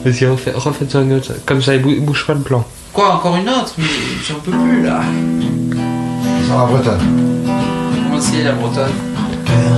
Vas-y, refaites-en une autre. Comme ça, il bouge pas le plan. Quoi, encore une autre? Mais j'en peux plus là. Dans la bretonne. Comment c'est la bretonne?